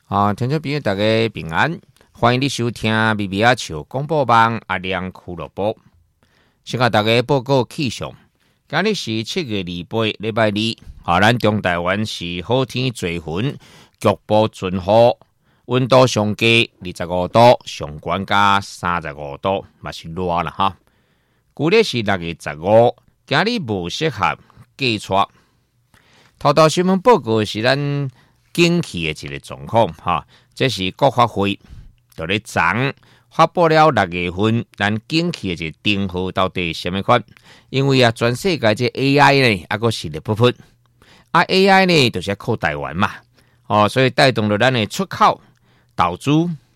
听众朋友大家平安，欢迎你收听米米亚球广播网阿亮俱乐部。先甲大家报告气象，今日是7月28日礼拜二，咱中台湾是好天多云，局部阵雨，温度上低25度，上悬加35度，嘛是热啦哈。旧历是6月15，今日无适合寄出。头条新闻报告是咱景气的一个状况哈，这是国发会在咧昨发布了6月份咱景气的一个定号到底什么款？因为啊，全世界这 AI 呢，还个是咧不分啊 ，AI 呢就是靠台湾嘛，所以带动了咱的出口、投资，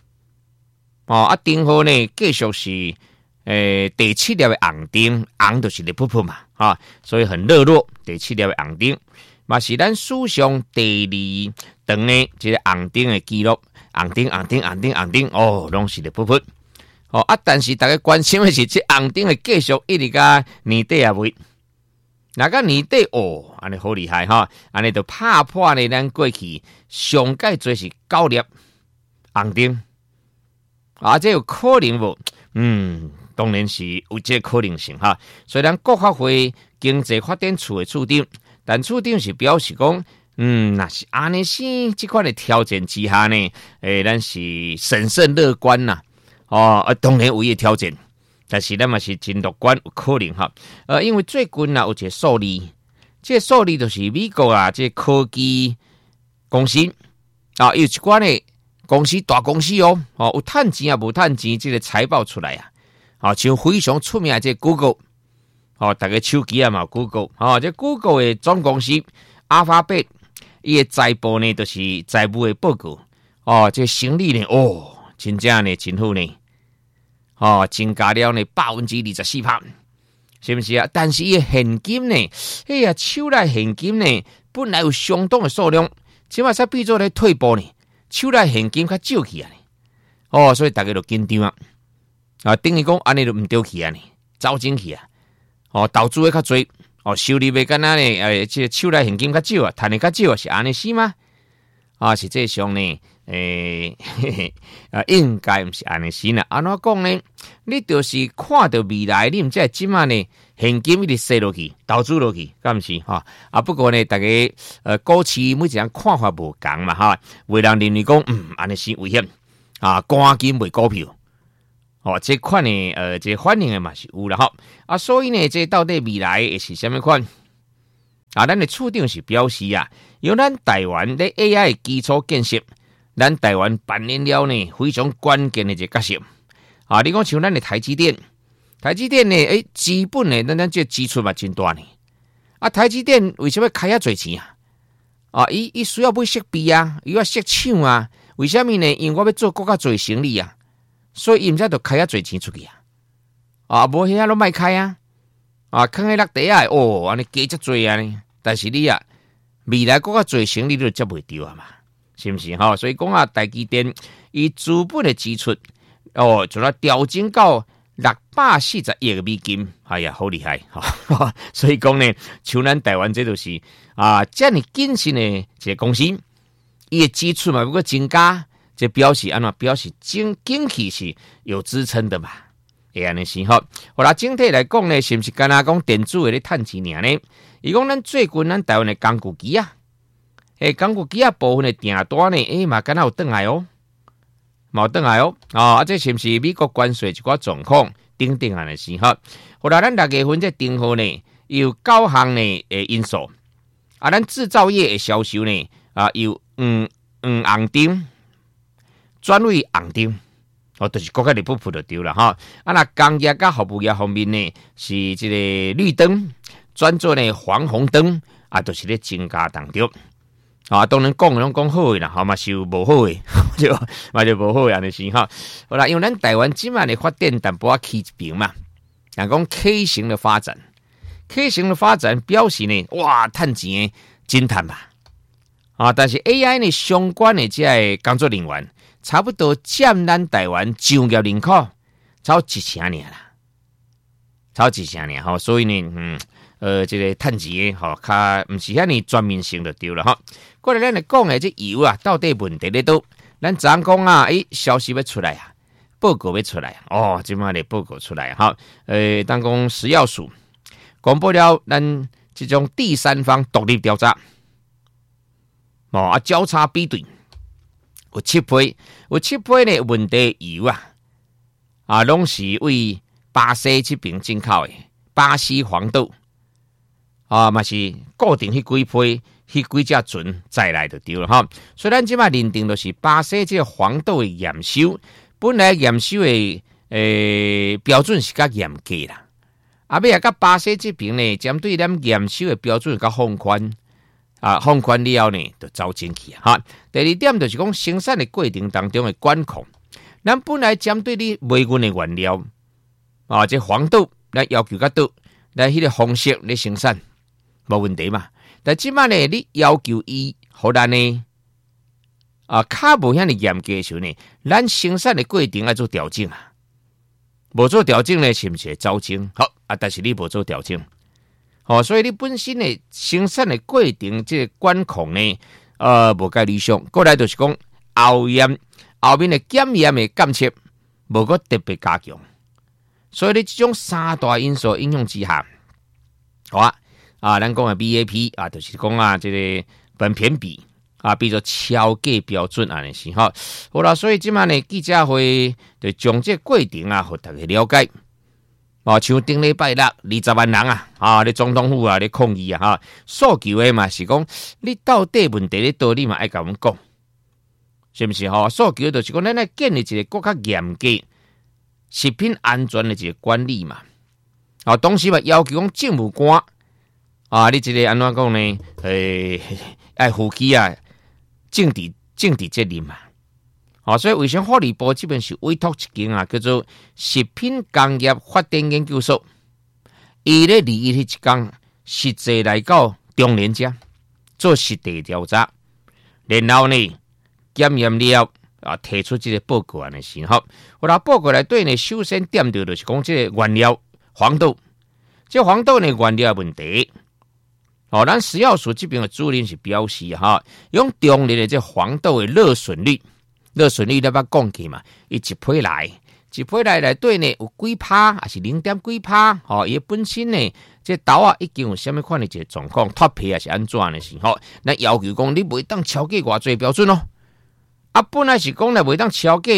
定号呢继续是第7粒的红灯，红就是咧不分嘛，所以很热络，第7粒的红灯。嘛是咱史上第2长的这个红灯的记录，红灯，拢是咧不分。但是大家关心的是，这红灯的继续一直到年底也未。那个年底安尼好厉害哈，安尼就拍破呢咱过去上界最是9粒红灯，这有可能无？当然是有这可能性哈。虽然国发会经济发展处的处长。但处长是表示讲，那是安尼是这款的条件之下呢，咱是审慎乐观呐，当然有伊条件，但是咱嘛是真乐观有可能哈，因为最近有一个数字，这个数字就是美国啊，这个科技公司有一寡呢公司大公司有趁钱啊无趁钱，这个财报出来啊，像非常出名的这个 Google。大家手机啊嘛 ，Google， 这 Google 的总公司 Alphabet， 伊的财报呢，就是财务的报告，这生意呢，真正呢，真好呢，增加了呢24%，是不是啊？但是伊的现金呢，手内现金呢，本来有相当的数量，即马才变做咧退步呢，手内现金较少去啊，所以大家就紧张等于讲安尼就唔对去啊呢，走进去啊。投资的较多，收入的敢若呢，这手内现金较少啊，赚的较少啊，是安尼是吗？实际上呢，应该毋是安尼是呢。安怎讲呢？你就是看到未来，你毋知即马呢，现金一直塞落去，投资落去，敢毋是不过呢，大家股市每一人看法无共嘛有人认为讲，安尼是危险赶紧买股票。这款呢，这反应的嘛是有啦所以呢，这到底未来会是什么款？咱的处长是表示由咱台湾的 AI 的基础建设，咱台湾扮演了呢非常关键的一个角色你讲像咱的台积电呢，基本呢，咱这支出嘛真大呢台积电为什么开遐侪钱伊需要买设备伊要设厂为什么呢？因为我要做更加侪生意所以伊毋则就开遐侪钱出去无遐拢卖开囥喺落地安尼加遮侪呢。但是你未来更加侪生意你就接袂着嘛，是毋是所以讲台积电伊资本的支出就来调整到640亿美金，哎呀，好厉害所以讲呢，像咱台湾这就是这么谨慎的一个公司，伊的支出嘛如果增加。这表示表示经济是有支撑的嘛？安尼是好啦，整体来讲呢，是不是干那讲电子的咧趁钱尔呢？伊讲咱最近咱台湾的工具机工具机部分的订单呢，嘛干那有转来冇转来这是不是美国关税一寡状况等等安尼是好啦，咱6月份这订货呢，有9项呢因素咱制造业的销售呢有红灯。转为红灯，就是国家的不付就对了那工业甲服务业方面呢，是这个绿灯转做呢黄红灯就是咧增加当中当然讲好的啦嘛是有无好的就无好的安尼是好啦，因为咱台湾即卖的发展淡薄起一边嘛，人讲 K 型的发展表示呢，趁钱真趁嘛但是 AI 呢相关的这个工作人员。差不多占咱台湾就业人口超1%啦，所以呢，这个趁钱较毋是遐尼全面性就对了过来咱来讲这油到底问题咧倒？ 咱昨讲啊，消息要出来啊，报告要出来哦，即马咧报告出来哈。当讲食药署公布了咱这种第三方独立调查，交叉比对，有7批呢问题油拢是为巴西这边进口的巴西黄豆嘛是固定迄几批。迄几只船再来就对了哈，所以咱即马认定就是巴西这个黄豆的验收，本来验收的标准是较严格啦，尾甲巴西这边呢，针对咱验收的标准较放宽放宽了呢，就走进去哈。第二点就是讲生产的过程当中的管控，咱本来针对你卖运的原料这黄豆，咱要求较多，咱迄个方式咧生产无问题嘛。但即摆呢，你要求伊，互咱呢较无遐尼严格的时候呢，咱生产的过程要做调整啊。无做调整呢，是毋是会走精？好但是你无做调整，所以你本身的生产的过程这个管控呢，无介理想。过来就是讲后面的检验的监测无个特别加强，所以你这种三大因素影响之下，好咱讲的 BAP 就是讲这个本片比比作超过标准安尼是好啦，所以即摆呢记者会就将这过程互大家了解像顶礼拜六20万人咧总统府咧抗议诉求的嘛是讲你到底问题咧倒，你嘛爱甲阮讲，是毋是诉求就是讲咱来建立一个更较严格食品安全的一个管理嘛同时嘛要求讲政府官你这个安怎讲呢？爱负起政治责任嘛。所以卫生福利部这边是委托一间叫做食品工业发展研究所，伊咧利益迄一天实际来到中联家做实地调查，然后呢检验了提出这个报告安尼是好。报告内底呢，首先点到就是讲这个原料黄豆，这黄豆呢原料的问题。咱食药署这边的主任是表示用中年的这黄豆的热损率咱捌讲起嘛，伊一批来内底呢有几趴，还是0.几趴伊本身呢这豆已经有什么款的一个状况脱皮还是安怎的时候，咱要求讲你袂当超过偌济标准本来是讲袂当超过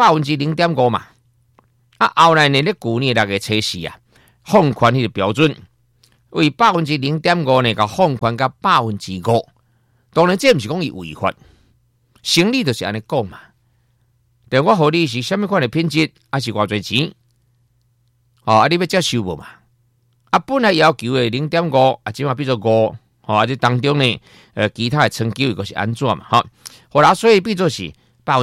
0.5%嘛，后来呢咧去年那个测试放宽迄个标准。为0.5%呢，甲放宽到5%，当然这毋是讲伊违法，生理就是安尼讲嘛。但我互你是什么款的品质，还是偌济钱？你要接受无嘛？本来要求的0.5，即码比作5，这当中呢，其他的成就又是安怎嘛？好啦，所以比作是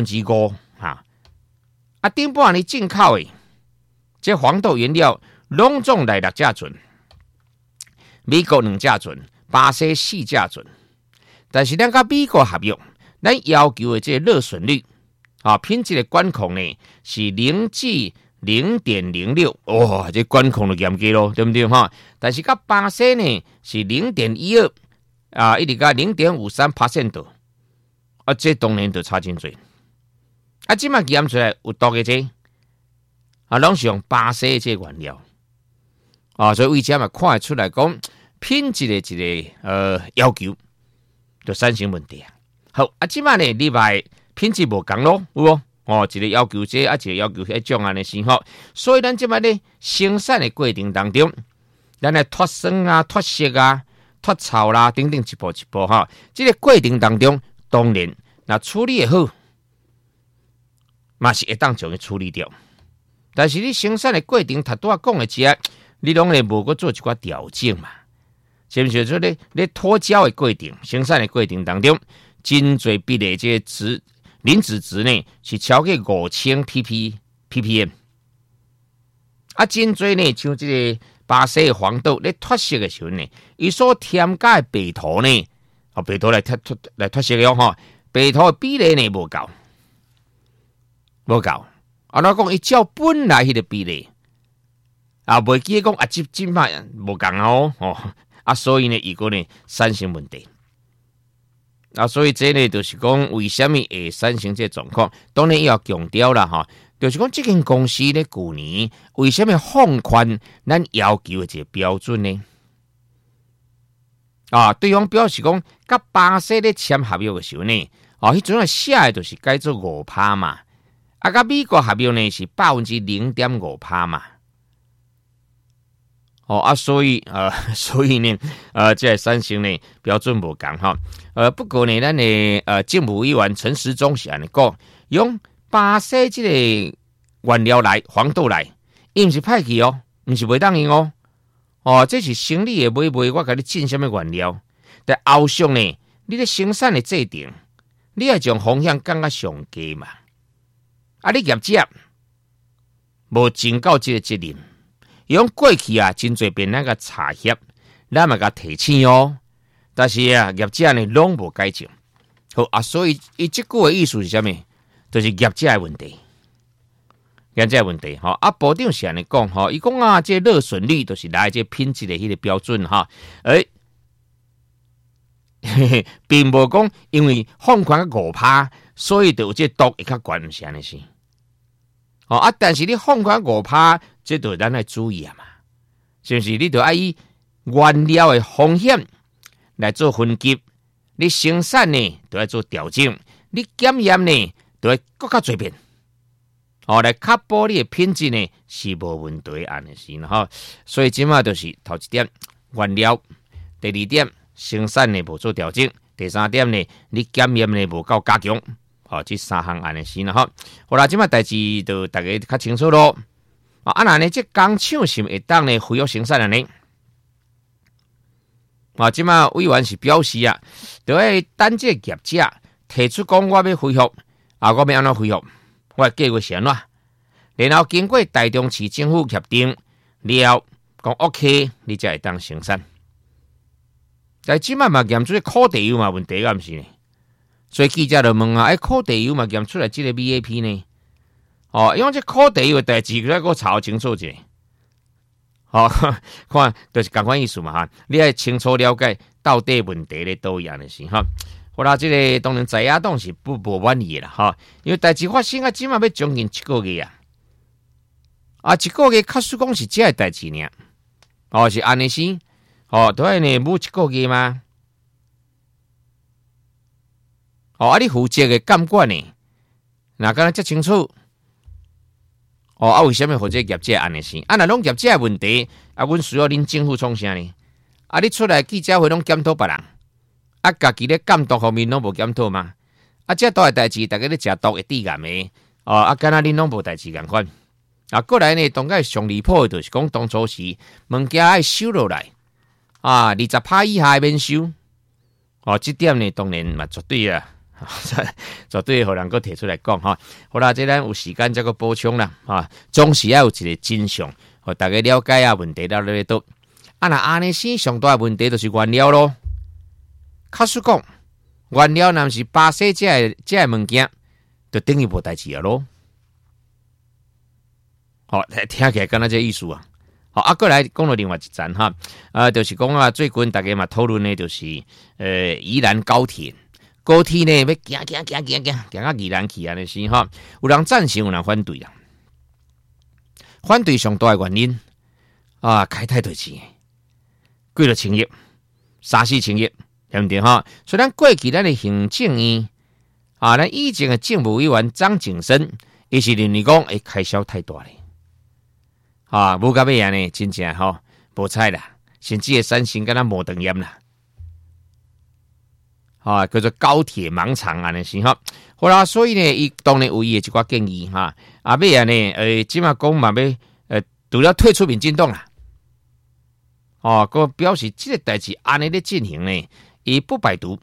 5%顶半年进口的这黄豆原料，拢总来6只船。美国2只船，巴西4只船，但是咱甲美国合约，咱要求的这个热损率品质的管控呢是0至0.06，这管控就严格咯，对不对但是甲巴西呢是0.12，一直到0.53%，这当然就差真多。即摆验出来有毒的这，拢是用巴西的这原料，所以为这嘛看得出来讲。品质的一个要求就产生问题好即摆呢另外品质无同咯有一个要求这一个要求迄种安尼是所以咱即摆呢生产的过程当中，咱来脱酸脱色脱臭啦等等一步一步这个过程当中，当然那处理也好，嘛是会当将伊处理掉。但是你生产的过程，他拄仔讲的这，你拢会无个做一寡调整嘛？是不是说咧脱胶的过程、生产的过程当中，真侪比例这值磷脂值呢是超过5000 ppm， 真侪呢像这个巴西的黄豆咧脱色的时候呢，伊所添加的白土呢，白土来脱色用白土的比例呢无够。咱讲伊照本来迄个比例，袂记讲即摆无共所以呢，伊个呢产生问题。 所以这呢就是讲为什么会产生这状况？当然要强调啦哈，就是讲这间公司咧去年为什么放宽咱要求的这个标准呢？对方表示讲，甲巴西咧签合约的时候呢，迄阵写的就是改做5%嘛，甲美国合约呢是0.5%嘛。所以呢，这三星呢标准无共哈。不过呢，咱的政务委员陈时中是安尼讲，用巴西这个原料来黄豆来，伊毋是歹去哦，毋是袂当用哦。这是生理的买卖，我甲你进什么原料？但后续呢，你咧生产的制定，你要将风险降到上低嘛。你业者无尽到这个责任。用过去真侪遍那个茶叶，咱嘛甲提醒哦，但是业者呢拢无改进。好所以伊这句的意思是啥物？就是业者的问题，业者的问题。部长是安尼讲，伊讲这热损率就是来这品质的迄个标准并无讲因为放宽5%，所以就有这毒会较悬，毋是安尼是。但是你放宽5%，这就咱来注意嘛，是不是？你就要以原料的风险来做分级，你生产呢都要做调整，你检验呢都要更较侪遍，来确保你的品质呢是无问题安尼是哈。所以即马就是头一点原料，第二点生产呢无做调整，第三点呢你检验呢无够加强。这三项安尼是啦哈。好啦，即摆代志就大家较清楚咯。那呢，这工厂是会当呢恢复生产安尼。即摆委员是表示就要等这业者提出讲我要恢复，我要安怎恢复，我的计划是安怎，然后经过台中市政府协定了，讲 OK， 你才会当生产。但即摆嘛验出苦地油嘛问题，敢毋是呢？所以记者就问苦地油嘛验出来这个 VAP 呢？因为这苦地油的代志，我查清楚一下。看就是同款意思嘛你要清楚了解到底问题咧倒样的是哈。好啦，这个当然在野党是不满意的啦因为代志发生即马要将近1个月1个月假使讲是这个代志呢？是安尼是都要呢每1个月吗？你负责的监管呢？那敢若遮清楚？为什么或者业者安尼是？若拢业者的问题，阮需要恁政府创啥呢？你出来记者会拢检讨别人，家己咧监督方面拢无检讨嘛？这大代志，大家咧食毒会致癌的，敢若恁拢无代志共款。过来呢，当个上离谱的，就是讲当初时物件爱收落来，20%以下免收。这点呢，当然嘛绝对绝对互人个提出来讲好啦，这咱有时间再个补充啦总是要有一个真相，互大家了解问题到咧倒。那安尼是上大问题就是原料咯。假使讲原料若是巴西这物件，就等于无代志咯。听起来敢若这意思过来讲到另外一站就是讲最近大家嘛讨论呢，就是宜兰高铁呢要行到宜兰去安尼是有人赞成，有人反对反对上大的原因开太多钱，贵了千亿，3-4千亿，对不对所以咱过去咱的行政院咱以前的政务委员张景生，伊是认为讲开销太大咧无到尾呢，真正无彩啦，甚至三星跟他摩登烟啦。叫做高铁盲场安尼是好啦，所以呢，伊当然有伊的一寡建议尾呢，即马讲嘛要除了退出民进党啦，个表示这个代志安尼咧进行呢，伊不排除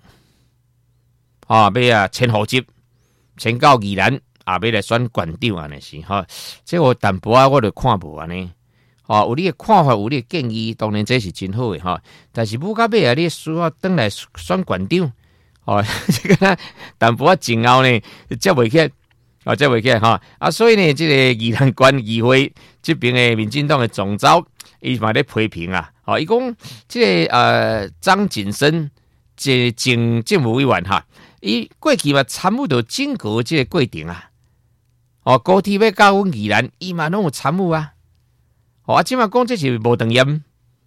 要迁户籍，迁到宜兰要来选县长安尼是这我淡薄我就看无安尼。有你的看法，有你的建议，当然这是真好的但是不到尾你需要回来选县长。这个淡薄前后呢，接袂起，接袂起所以呢，这个宜兰县议会这边的民进党的总召，伊嘛咧批评伊讲这个张景生这前政务委员哈，伊过去嘛参与到整个这个过程啊。高铁要到阮宜兰，伊嘛拢有参与啊。即嘛讲这是无长验。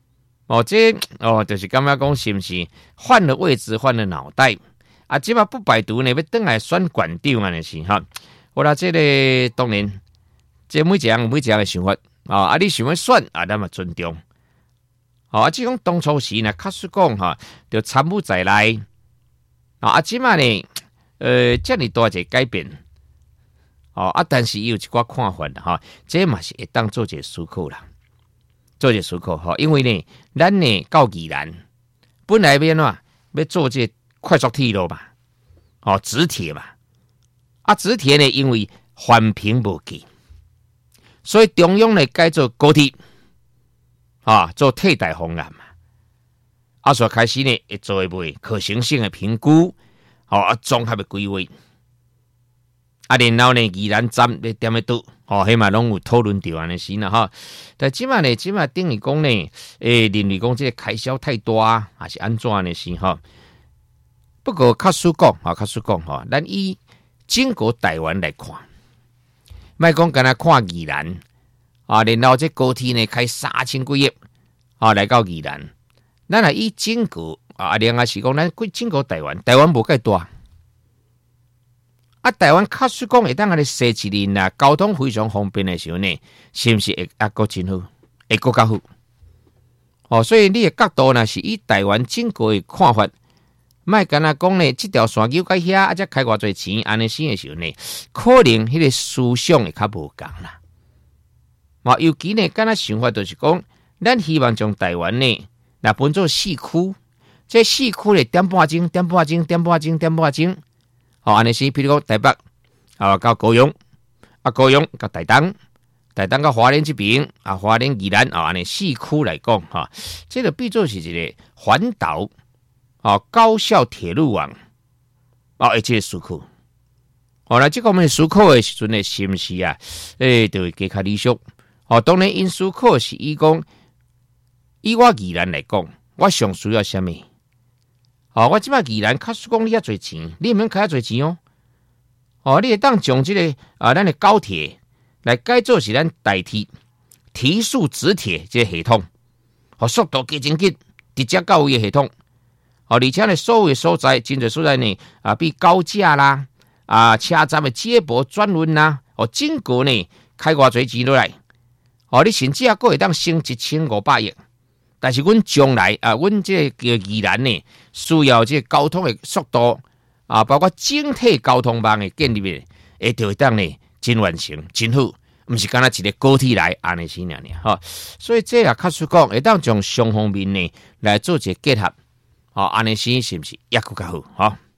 就是感觉讲是不是换了位置，换了脑袋啊？即嘛不排除呢，要转来选馆长安尼是哈。我啦，这个当然，这每一样的想法你想要选咱嘛尊重。即讲当初时呢，确实讲就参与在内即嘛呢，这么大一个改变但是有一寡看法这嘛是会当做一个思考啦。做这思考因为呢，咱呢到宜兰本来要做这快速铁路吧，直铁嘛，直铁呢因为环评无够，所以中央呢改做高铁，做替代方案嘛，所以开始呢会做一可行性的评估，综合的规划，然后呢宜兰站要点样倒。起码拢有讨论到安尼是啦但即马等于讲呢，认为讲这个开销太大还是安怎呢是不过确实讲咱以整个台湾来看，莫讲干那看宜兰然后这高铁呢开3000几亿来到宜兰，咱来以整个另外是讲咱整个台湾无介大。台湾确实讲会当安尼设置呢，交通非常方便的时候呢，是不是会够真好，会够较好？所以你的角度呢，是以台湾整个的看法，莫干那讲呢，这条线桥到遐才开偌侪钱，安尼生的时候呢，可能迄个思想会较无共啦。尤其呢，干那想法就是讲，咱希望将台湾呢，分做4区，这4区呢点半钟。安尼是，譬如讲台北到高雄，高雄到台东到花莲这边花莲宜兰安尼4区来讲这个必做是一个环岛高效铁路网这个思考。那这个我们思考的时阵呢，是不是就会更加理想？当然因思考是以讲，以我宜兰来讲，我上需要什么？我即摆宜兰确实讲你遐侪钱，你毋免开遐侪钱你会当将这个咱的高铁来改做是咱代替提速直铁这个系统，速度加真紧，直接到位的系统。而且呢，所有的所在，真侪所在呢比高架啦车站的接驳专轮啦，整个呢开偌侪钱落来，你甚至还会当省1500亿。但是阮将来阮这个宜兰呢，需要这交通的速度包括整体交通网的建立就会当呢真完成真好，不是干那一个高铁来安尼是所以这也确实讲会当将双方面呢来做一个结合安尼是不是也更较好